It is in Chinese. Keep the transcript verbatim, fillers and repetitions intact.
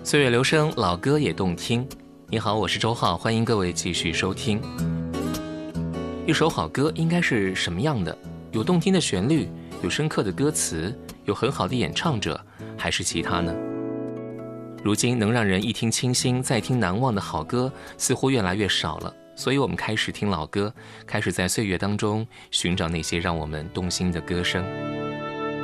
岁月流声，老歌也动听。你好，我是周浩，欢迎各位继续收听。一首好歌应该是什么样的？有动听的旋律，有深刻的歌词，有很好的演唱者，还是其他呢？如今能让人一听倾心再听难忘的好歌似乎越来越少了，所以我们开始听老歌，开始在岁月当中寻找那些让我们动心的歌声。